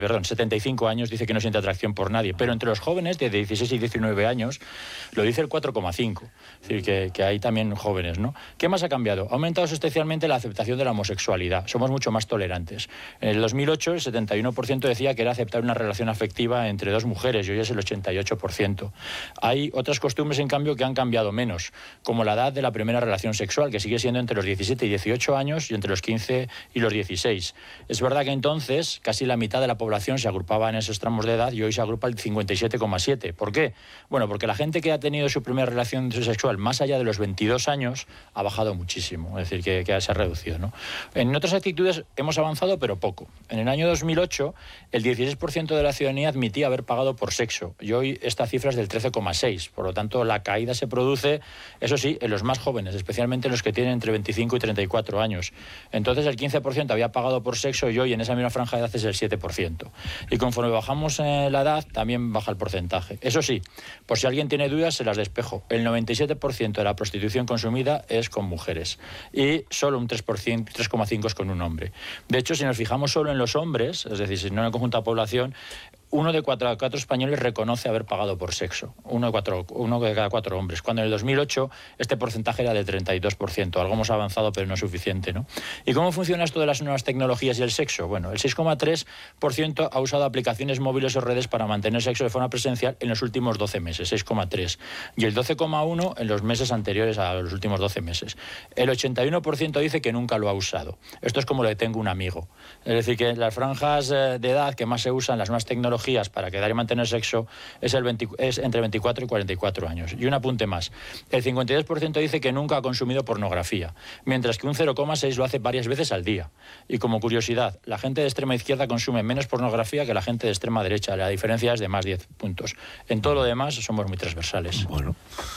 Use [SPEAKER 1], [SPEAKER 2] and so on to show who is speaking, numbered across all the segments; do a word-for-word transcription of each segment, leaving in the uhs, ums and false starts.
[SPEAKER 1] Perdón, setenta y cinco años dice que no siente atracción por nadie, pero entre los jóvenes de dieciséis y diecinueve años lo dice el cuatro coma cinco, es decir, que, que hay también jóvenes, ¿no? ¿Qué más ha cambiado? Ha aumentado especialmente la aceptación de la homosexualidad, somos mucho más tolerantes. En el dos mil ocho el setenta y uno por ciento decía que era aceptar una relación afectiva entre dos mujeres y hoy es el ochenta y ocho por ciento. Hay otras costumbres, en cambio, que han cambiado menos, como la edad de la primera relación sexual, que sigue siendo entre los diecisiete y dieciocho años y entre los quince y los dieciséis. Es verdad que entonces casi la mitad de la población se agrupaba en esos tramos de edad y hoy se agrupa el cincuenta y siete coma siete. ¿Por qué? Bueno, porque la gente que ha tenido su primera relación sexual más allá de los veintidós años ha bajado muchísimo, es decir, que, que se ha reducido, ¿no? En otras actitudes hemos avanzado, pero poco. En el año dos mil ocho, el dieciséis por ciento de la ciudadanía admitía haber pagado por sexo y hoy esta cifra es del trece coma seis. Por lo tanto, la caída se produce, eso sí, en los más jóvenes, especialmente en los que tienen entre veinticinco y treinta y cuatro años. Entonces, el quince por ciento había pagado por sexo y hoy en esa misma franja de edad es el siete por ciento. Y conforme bajamos en la edad, también baja el porcentaje. Eso sí, por si alguien tiene dudas, se las despejo. El noventa y siete por ciento de la prostitución consumida es con mujeres y solo un tres por ciento, tres coma cinco por ciento es con un hombre. De hecho, si nos fijamos solo en los hombres, es decir, si no en el conjunto de la población, uno de cuatro, cuatro españoles reconoce haber pagado por sexo, uno de, cuatro, uno de cada cuatro hombres, cuando en el dos mil ocho este porcentaje era de treinta y dos por ciento, algo hemos avanzado pero no es suficiente, ¿no? ¿Y cómo funciona esto de las nuevas tecnologías y el sexo? Bueno, el seis coma tres por ciento ha usado aplicaciones móviles o redes para mantener sexo de forma presencial en los últimos doce meses, seis coma tres, y el doce coma uno en los meses anteriores a los últimos doce meses. El ochenta y uno por ciento dice que nunca lo ha usado. Esto es como lo de tengo un amigo. Es decir, que las franjas de edad que más se usan, las nuevas tecnologías para quedar y mantener sexo, es, el veinte, es entre veinticuatro y cuarenta y cuatro años. Y un apunte más. El cincuenta y dos por ciento dice que nunca ha consumido pornografía, mientras que un cero coma seis por ciento lo hace varias veces al día. Y como curiosidad, la gente de extrema izquierda consume menos pornografía que la gente de extrema derecha. La diferencia es de más diez puntos. En todo lo demás somos muy transversales.
[SPEAKER 2] Bueno.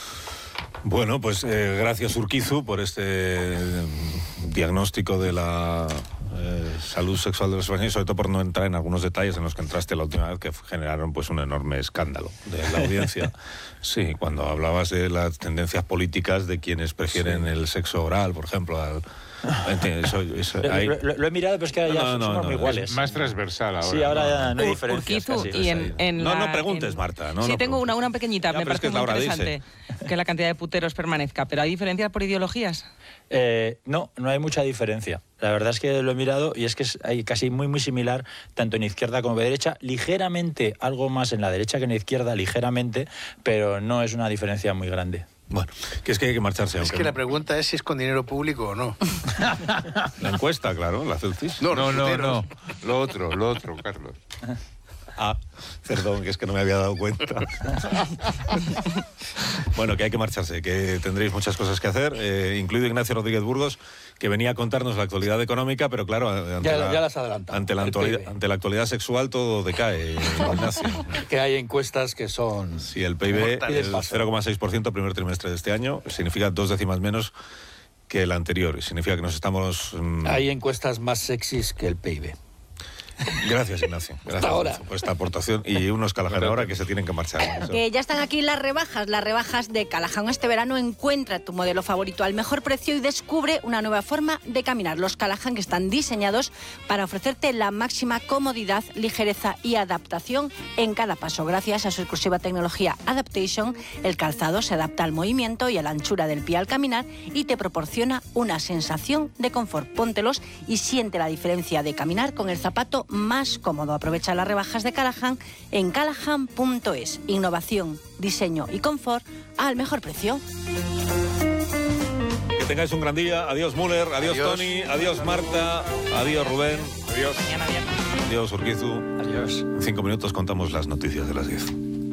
[SPEAKER 2] Bueno, pues eh, gracias Urquizu por este eh, diagnóstico de la eh, salud sexual de los españoles, sobre todo por no entrar en algunos detalles en los que entraste la última vez, que generaron pues un enorme escándalo de la audiencia. Sí, cuando hablabas de las tendencias políticas de quienes prefieren sí. el sexo oral, por ejemplo, al... Eso, eso, hay...
[SPEAKER 1] lo, lo, lo he mirado, pero es que ahora ya no, no, somos no, muy iguales.
[SPEAKER 3] Es más transversal ahora.
[SPEAKER 1] Sí, ahora ya no hay diferencias.
[SPEAKER 4] Urquizu, y en, en
[SPEAKER 2] no,
[SPEAKER 4] la,
[SPEAKER 2] no preguntes,
[SPEAKER 4] en...
[SPEAKER 2] Marta. No,
[SPEAKER 4] sí,
[SPEAKER 2] no
[SPEAKER 4] tengo una, una pequeñita, ya, me parece muy interesante dice. que la cantidad de puteros permanezca. ¿Pero hay diferencias por ideologías?
[SPEAKER 1] Eh, no, no hay mucha diferencia. La verdad es que lo he mirado y es que es hay casi muy muy similar tanto en izquierda como en derecha, ligeramente algo más en la derecha que en la izquierda, ligeramente, pero no es una diferencia muy grande.
[SPEAKER 2] Bueno, que es que hay que marcharse.
[SPEAKER 5] Es que la pregunta es si es con dinero público o no.
[SPEAKER 2] La encuesta, claro, la hace el C I S.
[SPEAKER 3] No, no, no, no. Lo otro, lo otro, Carlos.
[SPEAKER 2] Ah, perdón, que es que no me había dado cuenta. Bueno, que hay que marcharse, que tendréis muchas cosas que hacer, eh, incluido Ignacio Rodríguez Burgos, que venía a contarnos la actualidad económica, pero claro, ante,
[SPEAKER 6] ya,
[SPEAKER 2] la,
[SPEAKER 6] ya las adelanta,
[SPEAKER 2] ante, la, actualidad, ante la actualidad sexual todo decae, Ignacio.
[SPEAKER 6] Que hay encuestas que son...
[SPEAKER 2] Sí, el P I B, el cero coma seis por ciento primer trimestre de este año, significa dos décimas menos que el anterior, significa que nos estamos... Mmm...
[SPEAKER 6] Hay encuestas más sexys que el P I B.
[SPEAKER 2] Gracias, Ignacio. Gracias
[SPEAKER 6] ahora.
[SPEAKER 2] por esta aportación. Y unos Callahan ahora que se tienen que marchar.
[SPEAKER 7] Que ya están aquí las rebajas, las rebajas de Callahan. Este verano encuentra tu modelo favorito al mejor precio y descubre una nueva forma de caminar. Los Callahan que están diseñados para ofrecerte la máxima comodidad, ligereza y adaptación en cada paso. Gracias a su exclusiva tecnología Adaptation, el calzado se adapta al movimiento y a la anchura del pie al caminar y te proporciona una sensación de confort. Póntelos y siente la diferencia de caminar con el zapato más cómodo. Aprovecha las rebajas de Callahan en callahan punto es. Innovación, diseño y confort al mejor precio.
[SPEAKER 2] Que tengáis un gran día. Adiós Müller, adiós, adiós Tony, adiós Marta, adiós Rubén,
[SPEAKER 3] adiós.
[SPEAKER 2] Adiós Urquizu.
[SPEAKER 1] Adiós.
[SPEAKER 2] En cinco minutos contamos las noticias de las diez.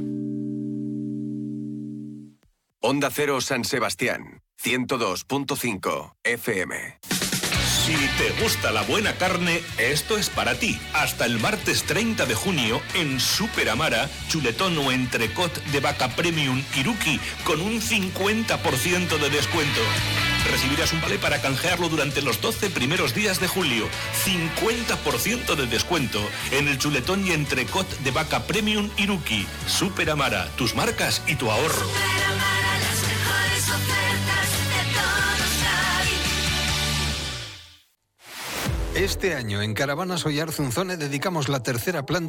[SPEAKER 8] Onda Cero San Sebastián, ciento dos punto cinco F M.
[SPEAKER 9] Si te gusta la buena carne, esto es para ti. Hasta el martes treinta de junio, en Super Amara, chuletón o entrecot de vaca premium Iruki con un cincuenta por ciento de descuento. Recibirás un vale para canjearlo durante los doce primeros días de julio. cincuenta por ciento de descuento en el chuletón y entrecot de vaca premium Iruki. Super Amara, tus marcas y tu ahorro.
[SPEAKER 10] Super Amara, las mejores ofertas de todos hay.
[SPEAKER 11] Este año en Caravanas Oyarzunzone dedicamos la tercera planta